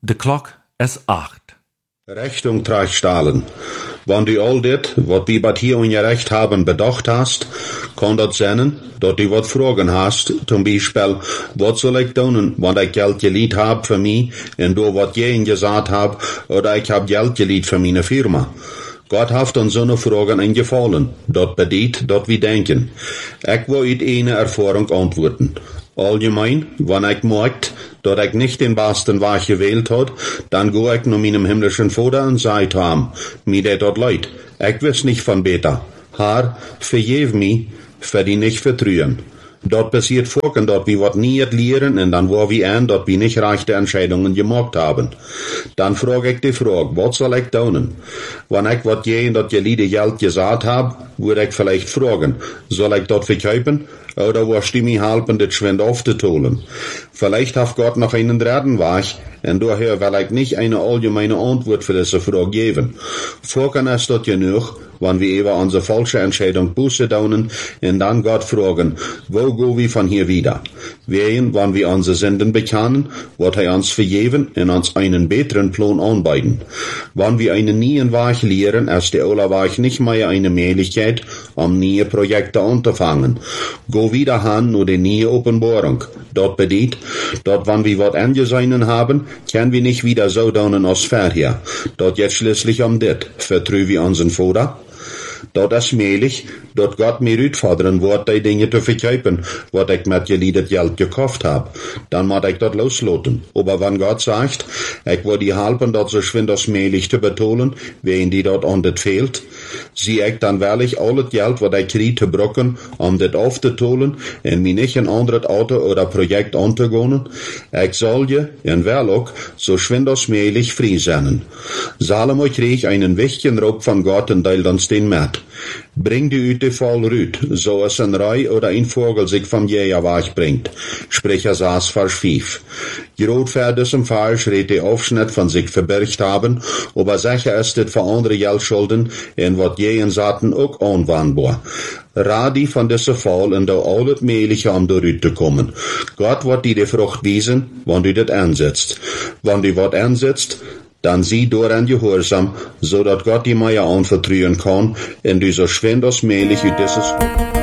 De klok is 8. Rechnung tragt stahlen. Wann du all dit, wat wie bat hier ungerecht haben, bedacht hast, kann dat sein, dat du wat fragen hast, zum Beispiel, wat soll ich tun, wann ich Geld geliehen hab für mich, und du wat jeden gesagt hab, oder ich hab Geld geliehen für meine Firma. Gott hat uns so eine Fragen eingefallen, dat bedeutet, dat wir denken. Ich will uit eine Erfahrung antworten. Allgemein, wenn ich merkt, dat ich nicht den besten Weg gewählt hat, dann go ich nur meinem himmlischen Vater und sagt ham, mir det dort leid. Ich wiss nicht von beter. Herr, vergev mich, für die nicht vertrühen. Dort passiert vorhin, dort wir wat nie lehren, und dann war wir an, dort wir nicht rechte Entscheidungen gemacht haben. Dann frage ich die Frage, was soll ich tun? Wenn ich wat je in dat geliehene Geld gesagt hab, würde ich vielleicht fragen, soll ich dort verkaufen? Oder was die mir helfen, das schwind aufzuholen? Vielleicht hat Gott noch einen dritten Weg, und daher will ich nicht eine allgemeine Antwort für diese Frage geben. Vorhin ist das genug, wenn wir über unsere falsche Entscheidung Buße tun und dann Gott fragen, wo gehen wir von hier wieder? Wenn wir unsere Sünden bekennen, wird er uns vergeben und uns einen besseren Plan anbieten. Wenn wir einen neuen Weg lehren, ist der alte Weg nicht mehr eine Möglichkeit, um neue Projekte anzufangen. Go wieder hin nur die neue Offenbarung. Dort bedeutet, dort wenn wir was angesehen haben, können wir nicht wieder so tun als vorher. Dort jetzt schließlich dit, vertrauen wir unseren Vater. Dort ist möglich, dort Gott mir uitfordern wird, die Dinge zu verkaufen, was ich mit geliehenes Geld gekauft hab. Dann muss ich dort loslassen. Aber wenn Gott sagt, ich will die helfen, dort so schwind als möglich zu betonen, wen die dort an das fehlt, sieh ich dann wirklich alles Geld, was ich kriege, zu brücken, um das aufzuholen, und mir nicht ein anderes Auto oder Projekt anzugehen. Ich soll je, und will auch, so schwind als möglich frei sein. Salomo krieg einen wichtigen Raub von Gott und teilt uns den mit. Bring die uit de Fall rüt, so es ein Rei oder ein Vogel sich vom Jäger wegbringt. Sprecher 6, Vers 5. Grootver diesem Fall redt die Aufschnitt von sich verbirgt haben, aber sicher ist es für andere Geldschulden, in wat jeden Saten auch anwendbar. Radi von diesem Fall in der alles Mögliche, um da rüt zu kommen. Gott wird dir die Frucht wiesen, wenn du das ansetzt. Wenn du was ansetzt, dann sieh daran gehorsam, so dass Gott die Meier anvertrauen kann, und du so schwind als möglich dieses